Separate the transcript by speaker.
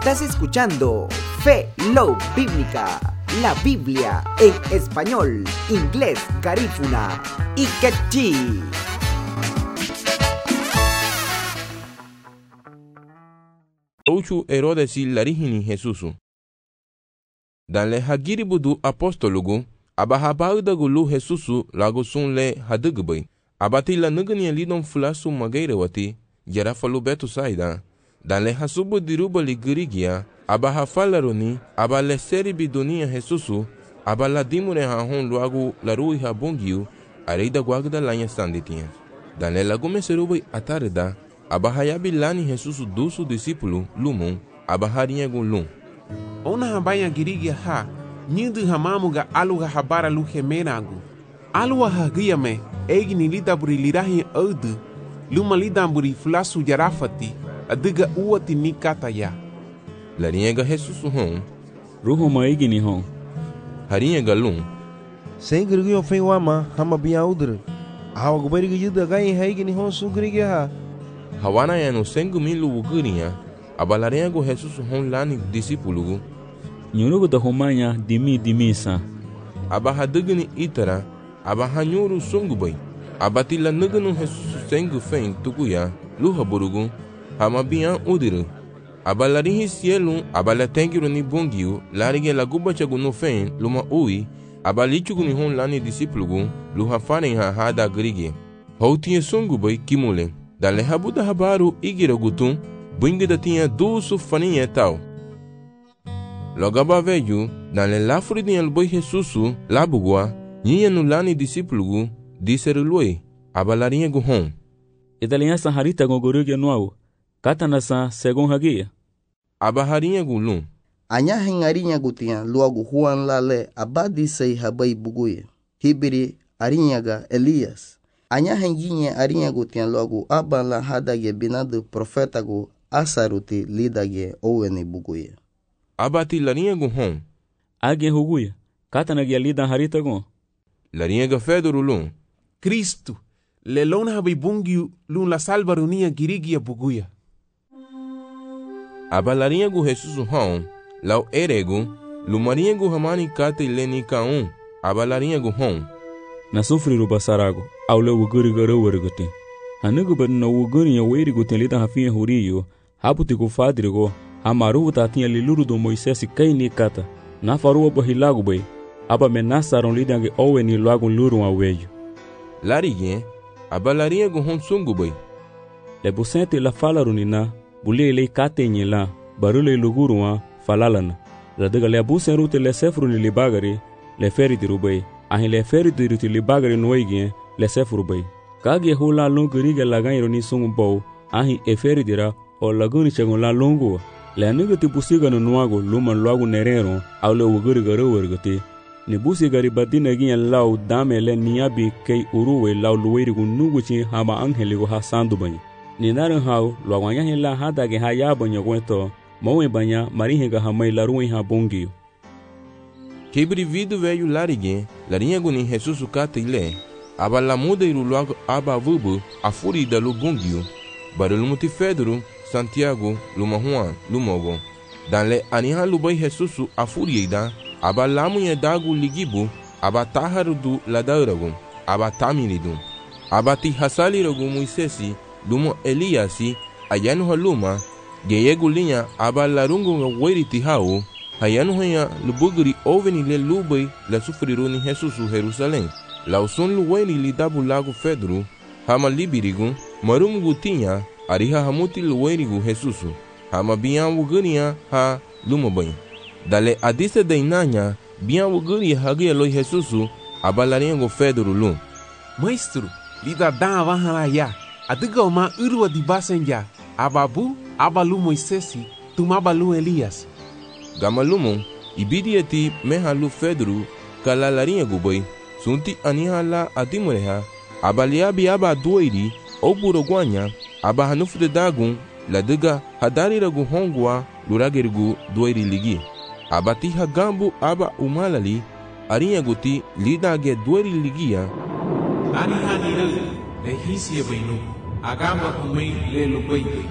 Speaker 1: Estás escuchando Fe, Love Bíblica, la Biblia en español, inglés, garífuna y quechí.
Speaker 2: Ochu Herodes y larihini Jesusu. Danle hagiri budu apostolugu, abahabaudagu lu Jesusu lagu sunle hadugbai. Abati la nugani lidon fulasu magaira wati, jara falu betu saida. Danle hasubu diruba ligirigia, abahafalaruni, abale seri bidunia Jesusu, abala dimure hahon luagu larui habungiu, areida guagda lanya sanditinha. Danle lagume serubai atarda, abahayabi lani Jesusu dusu discípulo lumon, abaharinha gulum.
Speaker 3: Ona habaya girigia ha, nyindu hamamuga aluga habara lu hemenagu. Alua hagiyame, egini lidaburi lirahi audu, luma lidamburi fulasu jarafati, adiga uati nikataya.
Speaker 2: Larinha Jesusu hon,
Speaker 4: Ruhu maigini hon.
Speaker 2: harinha galum.
Speaker 5: Sem grigio fem wama, hama bia udre. Hawa gubari gida gai haigini hon su grigia ha.
Speaker 2: Hawana ya no sengu milu ugurinha, abalarinha Jesusu hon lani discípulo.
Speaker 4: Nyurugu da homanya dimi sa.
Speaker 2: Abahadugni itara, abahanyuru sungubai. Abatila nuganu Jesusu sengu fen tukuya, luha burugu, hamabian udiru. Abalarihi cielo, abalatengiru ni bungiu, larige laguba chagu no fen, luma ui, abalichugu ni hon lani discípulo, luha faren ha hada grige. Houtinha sungubai kimule, dale habuda habaru igira gutum, bungida tinha dusu faninha tal. Logaba veju, dale lafuri dinha luboi Jesusu, labugua, ninha no lani discípulo, disseru lui, abalarinha guhon.
Speaker 4: Idalinha sa harita gogorugia nuau, katana sa segon hagia.
Speaker 2: Abaharinha gulum.
Speaker 6: Anya hengarinya gutia luagu Juan lale abadi sei habai buguye. Hibiri arinyaga Elias. Anya henginya arinya gutia luagu abala hadage binadu profetagu asaruti lidage oweni buguye.
Speaker 2: Abati larinha guhon.
Speaker 4: Age huguia, katana gia lida harita gon.
Speaker 2: Larinha fedoro lum.
Speaker 3: Cristo, lelona habai bungiu lun la salvarunia girigia buguya.
Speaker 2: Abalarinha Jesusu hon, lau eregu, lumarinha hamani kate leni kaun, abalarinha hon.
Speaker 4: Na sufriru basarago, aule wuguri gara wargati. Hanugu bad na wuguri ya weri gutin lida hafinha huriyo, haputi ku fadrigo, hamaru tatinha liluru do Moisés kaini kata. Na faruwa bahilago bay, aba menasaron lidange oweni luagun luru awejo.
Speaker 2: Lariguinha, abalarinha hon sungu bay.
Speaker 4: Le busente la falarunina, bulele katenye la, barule luguruwa falalana. Radaga le abusen rute le sefru ni libagari, le feriti rubay. Ahin le feriti ruti libagari noigien, le sefru bay. Kage hula longuriga lagairo ni sungu bow, ahin e feritira, o laguni chagun la longua. Le anigati busiga no nuago, luman luagu nerero, au le uguriga rewergati. Ni busigari badina gien lau dame le niabi kei uruwe lau luwerigu nuguchi hama angeligu ha sandu bany. Ni naran hau, luagwanya hila hadage ha yabanya gwento, mawe banya marihinga hamay laruin ha bungiu.
Speaker 2: Kibri vidu veio lariguinha, larinha ni Jesusu kate ile, abalamuda iru luago abavubu, afurida lu bungiu, barulumuti Fedro, Santiago, luma Juan, lumogo. Danle aniha lubai Jesusu afuriida, abalamunha dagu ligibu, abataharu du ladauragu, abatamiridu. Abati hasaliragu Moisesi, lumo Eliasi, ayanu haluma, geyegu linha abalarungu weriti hau, hayanu hanya lubugri oveni le lubai la sufriru ni Jesusu Jerusalém. Lauson luweni lidabu lago Fedro, hama libirigu, marum gutinha, ariha hamuti luwenigu Jesusu, hama bian wugania ha lumabanha. Dale adise deinanya, bian wuguri hagia loi Jesusu, abalarinha Fedro lum.
Speaker 3: Maestro, lida dan vahanaya. Adiga uma urua di basenja, ababu, abalu Moisesi, tumabalu Elias.
Speaker 2: Gamalumon, ibidieti mehalu Fedro, kalalarinha gubai, sunti anihala adimureha, abaliabi aba doiri, oburoguanya, abahanufre dagun, ladiga hadariragu hongwa, luragerigu doiri ligi. Abati hagambu aba umalali, arinha guti lidage doiri ligia.
Speaker 3: Ani hanira, lehisia benu, agamba kumei lelo bai.